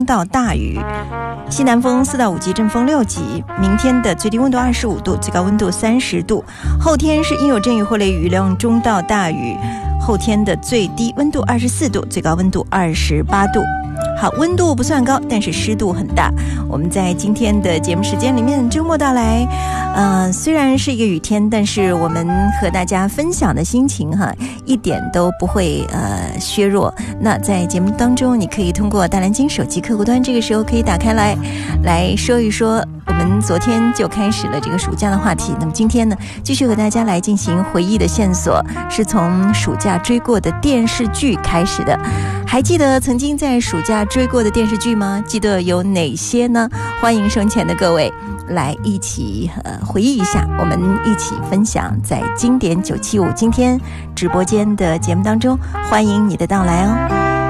到大雨，西南风4到5级，阵风6级。明天的最低温度25度，最高温度30度。后天是阴有阵雨或雷雨，量中到大雨。后天的最低温度24度，最高温度28度。好，温度不算高，但是湿度很大。我们在今天的节目时间里面，周末到来，虽然是一个雨天，但是我们和大家分享的心情一点都不会削弱。那在节目当中，你可以通过大蓝鲸手机客户端，这个时候可以打开来说一说。我们昨天就开始了这个暑假的话题，那么今天呢，继续和大家来进行回忆的线索，是从暑假追过的电视剧开始的。还记得曾经在暑假追过的电视剧吗？记得有哪些呢？欢迎收前的各位来一起回忆一下，我们一起分享在经典975今天直播间的节目当中，欢迎你的到来哦。